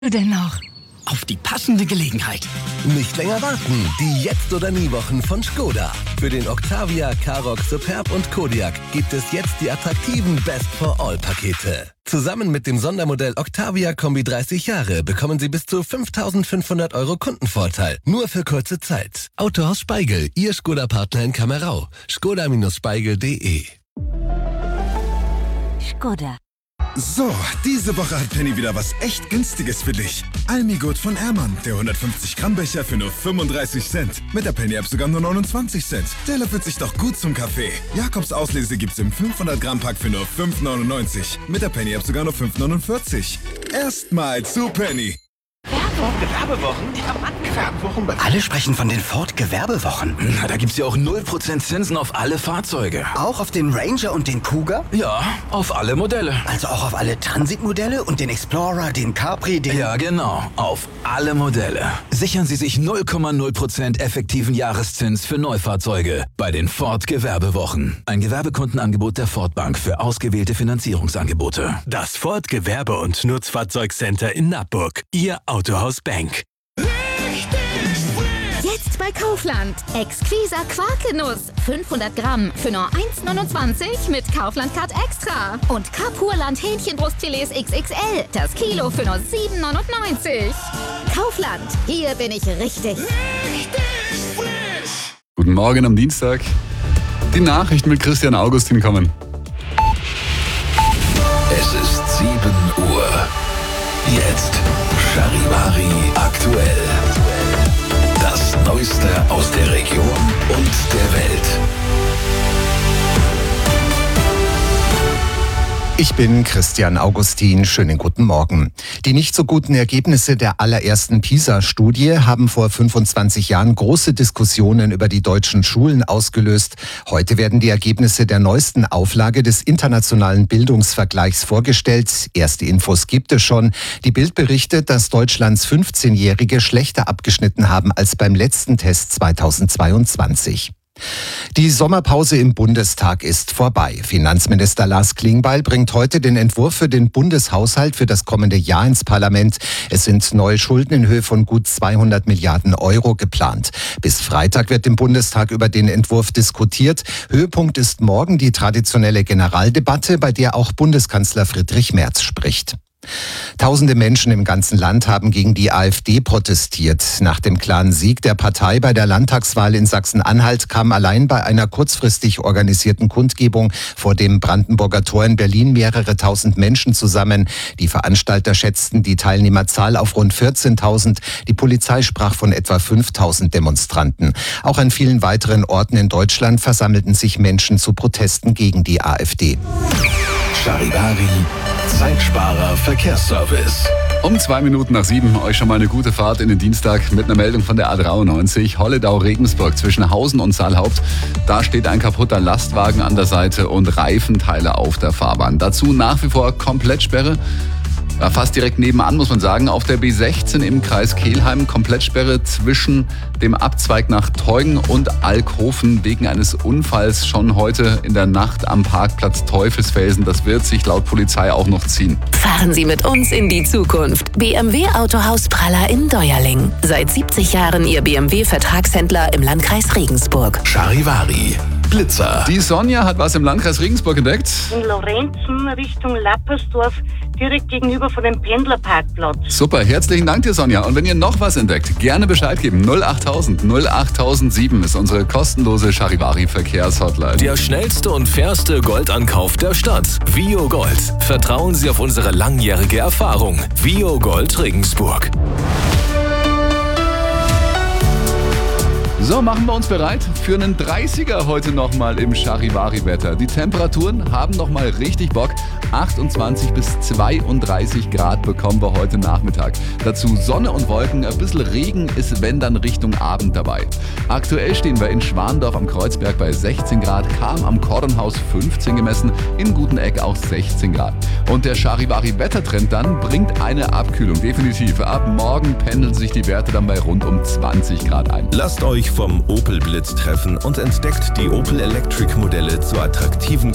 denn noch? Auf die passende Gelegenheit. Nicht länger warten. Die Jetzt- oder Nie-Wochen von Skoda. Für den Octavia, Karoq, Superb und Kodiaq gibt es jetzt die attraktiven Best-for-All-Pakete. Zusammen mit dem Sondermodell Octavia Kombi 30 Jahre bekommen Sie bis zu 5.500 € Kundenvorteil. Nur für kurze Zeit. Autohaus Speigel, Ihr Skoda-Partner in Kamerau. Skoda-Speigel.de. Skoda. So, diese Woche hat Penny wieder was echt Günstiges für dich. Almigurt von Ehrmann, der 150-Gramm-Becher für nur 35 Cent. Mit der Penny-App sogar nur 29 Cent. Der löffelt sich doch gut zum Kaffee. Jakobs Auslese gibt's im 500-Gramm-Pack für nur 5,99. Mit der Penny-App sogar nur 5,49. Erstmal zu Penny. Ford-Gewerbewochen? Die Gewerbewochen? Alle sprechen von den Ford-Gewerbewochen. Na, da gibt's ja auch 0% Zinsen auf alle Fahrzeuge. Auch auf den Ranger und den Kuga? Ja, auf alle Modelle. Also auch auf alle Transitmodelle und den Explorer, den Capri, den... Ja, genau. Auf alle Modelle. Sichern Sie sich 0,0% effektiven Jahreszins für Neufahrzeuge bei den Ford-Gewerbewochen. Ein Gewerbekundenangebot der Ford Bank für ausgewählte Finanzierungsangebote. Das Ford Gewerbe- und Nutzfahrzeugcenter in Nappburg. Ihr Autohaus Bank. Jetzt bei Kaufland. Exquiser Quarkenuss. 500 Gramm für nur 1,29 mit Kaufland-Card Extra. Und Kapurland Hähnchenbrustfilets XXL. Das Kilo für nur 7,99. Kaufland. Hier bin ich richtig. Guten Morgen am Dienstag. Die Nachrichten mit Christian Augustin kommen. Es ist 7 Uhr. Jetzt Charivari aktuell. Das Neueste aus der Region und der Welt. Ich bin Christian Augustin. Schönen guten Morgen. Die nicht so guten Ergebnisse der allerersten PISA-Studie haben vor 25 Jahren große Diskussionen über die deutschen Schulen ausgelöst. Heute werden die Ergebnisse der neuesten Auflage des internationalen Bildungsvergleichs vorgestellt. Erste Infos gibt es schon. Die Bild berichtet, dass Deutschlands 15-Jährige schlechter abgeschnitten haben als beim letzten Test 2022. Die Sommerpause im Bundestag ist vorbei. Finanzminister Lars Klingbeil bringt heute den Entwurf für den Bundeshaushalt für das kommende Jahr ins Parlament. Es sind neue Schulden in Höhe von gut 200 Milliarden € geplant. Bis Freitag wird im Bundestag über den Entwurf diskutiert. Höhepunkt ist morgen die traditionelle Generaldebatte, bei der auch Bundeskanzler Friedrich Merz spricht. Tausende Menschen im ganzen Land haben gegen die AfD protestiert. Nach dem klaren Sieg der Partei bei der Landtagswahl in Sachsen-Anhalt kamen allein bei einer kurzfristig organisierten Kundgebung vor dem Brandenburger Tor in Berlin mehrere tausend Menschen zusammen. Die Veranstalter schätzten die Teilnehmerzahl auf rund 14.000. Die Polizei sprach von etwa 5.000 Demonstranten. Auch an vielen weiteren Orten in Deutschland versammelten sich Menschen zu Protesten gegen die AfD. Charivari, Zeitsparer Verkehrsservice. Um 2 Minuten nach 7 euch schon mal eine gute Fahrt in den Dienstag mit einer Meldung von der A93. Holledau-Regensburg zwischen Hausen und Saalhaupt. Da steht ein kaputter Lastwagen an der Seite und Reifenteile auf der Fahrbahn. Dazu nach wie vor Komplettsperre. Fast direkt nebenan, muss man sagen, auf der B16 im Kreis Kelheim Komplettsperre zwischen dem Abzweig nach Teugn und Alkhofen wegen eines Unfalls schon heute in der Nacht am Parkplatz Teufelsfelsen. Das wird sich laut Polizei auch noch ziehen. Fahren Sie mit uns in die Zukunft. BMW Autohaus Praller in Deuerling. Seit 70 Jahren Ihr BMW-Vertragshändler im Landkreis Regensburg. Charivari, Blitzer. Die Sonja hat was im Landkreis Regensburg entdeckt. In Lorenzen Richtung Lappersdorf, direkt gegenüber von dem Pendlerparkplatz. Super, herzlichen Dank dir, Sonja. Und wenn ihr noch was entdeckt, gerne Bescheid geben. 08000 08007 ist unsere kostenlose Charivari-Verkehrshotline. Der schnellste und fairste Goldankauf der Stadt. Vio Gold. Vertrauen Sie auf unsere langjährige Erfahrung. Vio Gold Regensburg. So, machen wir uns bereit für einen 30er heute nochmal im Charivari-Wetter. Die Temperaturen haben nochmal richtig Bock. 28 bis 32 Grad bekommen wir heute Nachmittag. Dazu Sonne und Wolken, ein bisschen Regen ist, wenn dann Richtung Abend dabei. Aktuell stehen wir in Schwandorf am Kreuzberg bei 16 Grad, Cham am Kornhaus 15 gemessen, in Guteneck auch 16 Grad. Und der Charivari-Wettertrend dann bringt eine Abkühlung, definitiv. Ab morgen pendeln sich die Werte dann bei rund um 20 Grad ein. Lasst euch vom Opel Blitz treffen und entdeckt die Opel Electric Modelle zu attraktiven